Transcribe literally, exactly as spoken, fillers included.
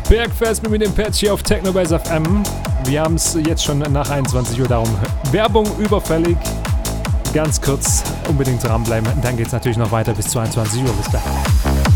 Bergfest mit dem Patch hier auf Technobase F M. Wir haben es jetzt schon nach einundzwanzig Uhr, darum Werbung überfällig. Ganz kurz unbedingt dranbleiben. Dann geht es natürlich noch weiter bis zweiundzwanzig Uhr. Bis dahin.